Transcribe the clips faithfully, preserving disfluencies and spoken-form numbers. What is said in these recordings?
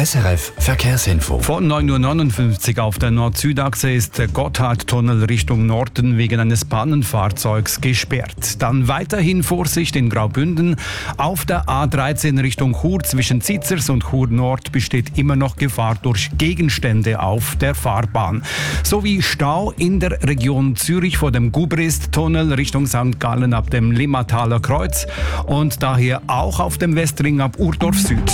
S R F Verkehrsinfo. Von neun Uhr neunundfünfzig auf der Nord-Süd-Achse ist der Gotthardtunnel Richtung Norden wegen eines Pannenfahrzeugs gesperrt. Dann weiterhin Vorsicht in Graubünden. Auf der A dreizehn Richtung Chur zwischen Zizers und Chur Nord besteht immer noch Gefahr durch Gegenstände auf der Fahrbahn. Sowie Stau in der Region Zürich vor dem Gubrist-Tunnel Richtung Sankt Gallen ab dem Limmataler Kreuz und daher auch auf dem Westring ab Urdorf Süd.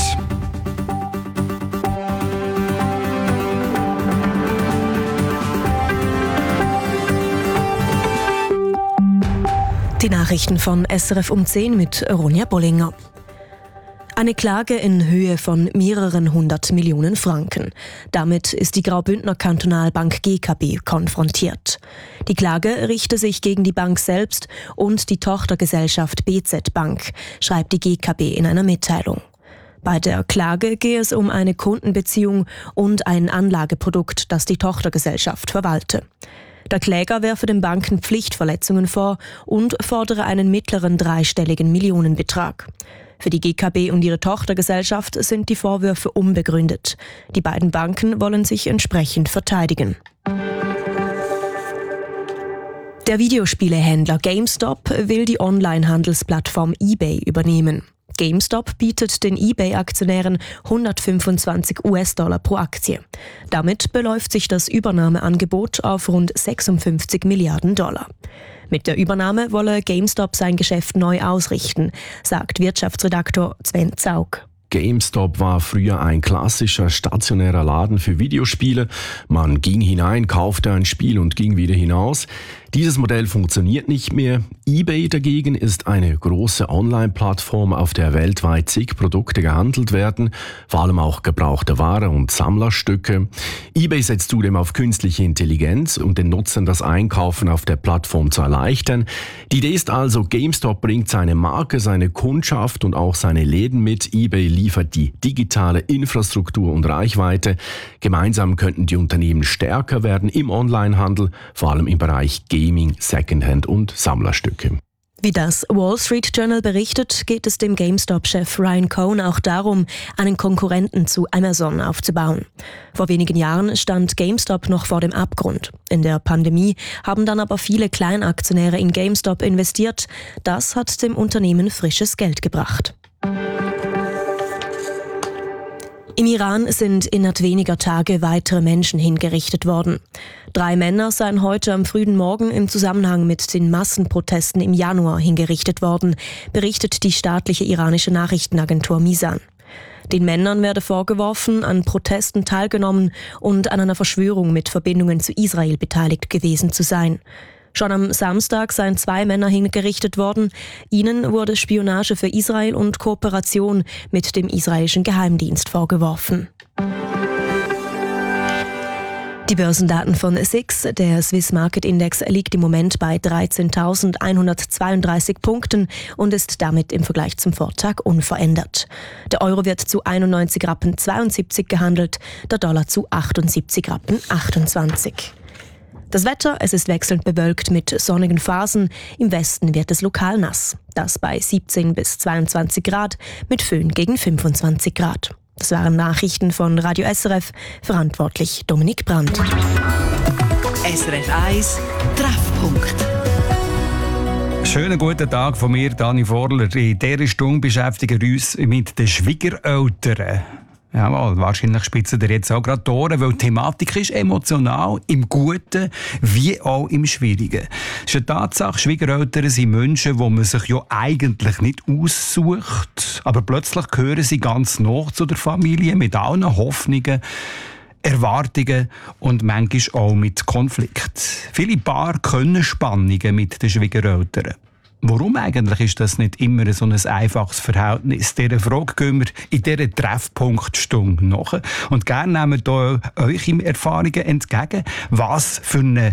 Die Nachrichten von S R F um zehn mit Ronja Bollinger. Eine Klage in Höhe von mehreren hundert Millionen Franken. Damit ist die Graubündner Kantonalbank G K B konfrontiert. Die Klage richte sich gegen die Bank selbst und die Tochtergesellschaft B Z Bank, schreibt die G K B in einer Mitteilung. Bei der Klage gehe es um eine Kundenbeziehung und ein Anlageprodukt, das die Tochtergesellschaft verwalte. Der Kläger werfe den Banken Pflichtverletzungen vor und fordere einen mittleren dreistelligen Millionenbetrag. Für die G K B und ihre Tochtergesellschaft sind die Vorwürfe unbegründet. Die beiden Banken wollen sich entsprechend verteidigen. Der Videospielehändler GameStop will die Online-Handelsplattform eBay übernehmen. GameStop bietet den eBay-Aktionären hundertfünfundzwanzig US-Dollar pro Aktie. Damit beläuft sich das Übernahmeangebot auf rund sechsundfünfzig Milliarden Dollar. Mit der Übernahme wolle GameStop sein Geschäft neu ausrichten, sagt Wirtschaftsredaktor Sven Zaug. GameStop war früher ein klassischer stationärer Laden für Videospiele. Man ging hinein, kaufte ein Spiel und ging wieder hinaus. Dieses Modell funktioniert nicht mehr. eBay dagegen ist eine große Online-Plattform, auf der weltweit zig Produkte gehandelt werden, vor allem auch gebrauchte Ware und Sammlerstücke. eBay setzt zudem auf künstliche Intelligenz, um den Nutzern das Einkaufen auf der Plattform zu erleichtern. Die Idee ist also, GameStop bringt seine Marke, seine Kundschaft und auch seine Läden mit. eBay liefert die digitale Infrastruktur und Reichweite. Gemeinsam könnten die Unternehmen stärker werden im Onlinehandel, vor allem im Bereich Gaming, Secondhand und Sammlerstücke. Wie das Wall Street Journal berichtet, geht es dem GameStop-Chef Ryan Cohn auch darum, einen Konkurrenten zu Amazon aufzubauen. Vor wenigen Jahren stand GameStop noch vor dem Abgrund. In der Pandemie haben dann aber viele Kleinaktionäre in GameStop investiert. Das hat dem Unternehmen frisches Geld gebracht. Im Iran sind innerhalb weniger Tage weitere Menschen hingerichtet worden. Drei Männer seien heute am frühen Morgen im Zusammenhang mit den Massenprotesten im Januar hingerichtet worden, berichtet die staatliche iranische Nachrichtenagentur Misan. Den Männern werde vorgeworfen, an Protesten teilgenommen und an einer Verschwörung mit Verbindungen zu Israel beteiligt gewesen zu sein. Schon am Samstag seien zwei Männer hingerichtet worden. Ihnen wurde Spionage für Israel und Kooperation mit dem israelischen Geheimdienst vorgeworfen. Die Börsendaten von S I X, der Swiss Market Index, liegt im Moment bei dreizehntausendeinhundertzweiunddreißig Punkten und ist damit im Vergleich zum Vortag unverändert. Der Euro wird zu einundneunzig Rappen zweiundsiebzig gehandelt, der Dollar zu achtundsiebzig Rappen achtundzwanzig. Das Wetter, es ist wechselnd bewölkt mit sonnigen Phasen. Im Westen wird es lokal nass. Das bei siebzehn bis zweiundzwanzig Grad, mit Föhn gegen fünfundzwanzig Grad. Das waren Nachrichten von Radio S R F, verantwortlich Dominik Brandt. S R F eins Treffpunkt. Schönen guten Tag von mir, Dani Vorler. In dieser Stunde beschäftigen wir uns mit den Schwiegereltern. Jawohl, wahrscheinlich spitzen ihr jetzt auch gerade die Ohren, weil die Thematik ist emotional, im Guten wie auch im Schwierigen. Es ist eine Tatsache, Schwiegereltern sind Menschen, die man sich ja eigentlich nicht aussucht, aber plötzlich gehören sie ganz nah zu der Familie mit allen Hoffnungen, Erwartungen und manchmal auch mit Konflikt. Viele Paare können Spannungen mit den Schwiegereltern. Warum eigentlich ist das nicht immer so ein einfaches Verhältnis? Dieser Frage gehen wir in dieser Treffpunktstunde nach. Und gerne nehmen wir eure Erfahrungen entgegen. Was für eine